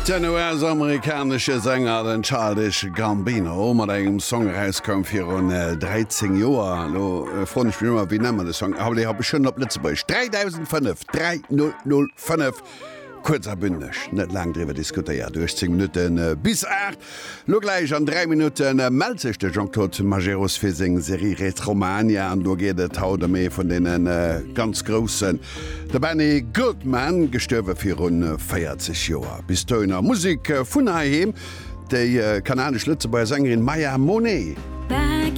Den US-amerikanische Sänger den Childish Gambino mat engem Songreiskom fir un 13 Joer von Schwimmer wie nemmer de Song hab schon op Lützeburg 3005 3005 kurzer bündech net lang drwer diskutiert durch 10 Minuten bis 8 lo gleich an 3 Minuten meld sich der Jean-Claude Majeros Fising Serie Retromania an du gehtt haut méi von denen ganz großen der Benny Goodman gestorwe fir run 40 Joer bis Töner Musik vun ahem déi kanadisch Lützeburger Sängerin Maya Monet.